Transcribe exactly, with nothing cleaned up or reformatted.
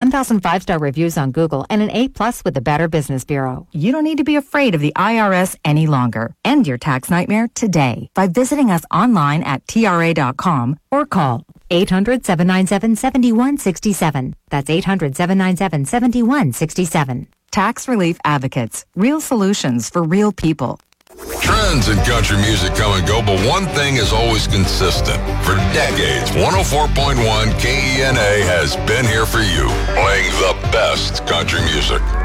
seven thousand five-star reviews on Google, and an A plus with the Better Business Bureau. You don't need to be afraid of the I R S any longer. End your tax nightmare today by visiting us online at T R A dot com or call eight hundred, seven nine seven, seven one six seven. That's eight hundred, seven nine seven, seven one six seven. Tax Relief Advocates. Real solutions for real people. Trends in country music come and go, but one thing is always consistent. For decades, one oh four point one K E N A has been here for you, playing the best country music.